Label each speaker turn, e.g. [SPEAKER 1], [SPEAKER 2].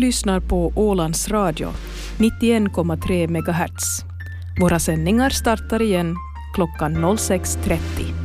[SPEAKER 1] lyssnar på Ålands Radio, 91,3 MHz. Våra sändningar startar igen klockan 06.30.